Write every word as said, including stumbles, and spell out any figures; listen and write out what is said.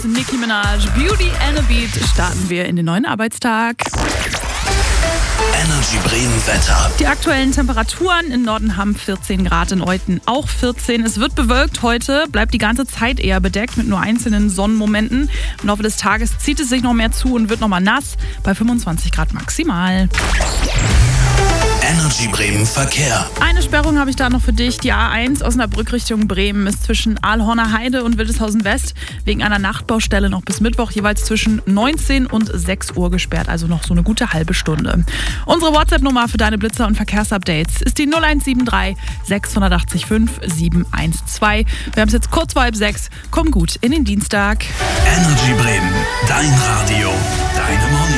Nicki Minaj, Beauty and a Beat, starten wir in den neuen Arbeitstag. Energy Bremen Wetter. Die aktuellen Temperaturen in Norden haben vierzehn Grad, in Euten auch vierzehn. Es wird bewölkt heute, bleibt die ganze Zeit eher bedeckt mit nur einzelnen Sonnenmomenten. Im Laufe des Tages zieht es sich noch mehr zu und wird nochmal nass bei fünfundzwanzig Grad maximal. Energy Bremen Verkehr. Eine Sperrung habe ich da noch für dich. Die A eins Osnabrück Richtung Bremen ist zwischen Aalhorner Heide und Wildeshausen West wegen einer Nachtbaustelle noch bis Mittwoch jeweils zwischen neunzehn und sechs Uhr gesperrt. Also noch so eine gute halbe Stunde. Unsere WhatsApp-Nummer für deine Blitzer und Verkehrsupdates ist die null eins sieben drei sechs acht fünf sieben eins zwei. Wir haben es jetzt kurz vor halb sechs. Komm gut in den Dienstag. Energy Bremen, dein Radio, deine Morning.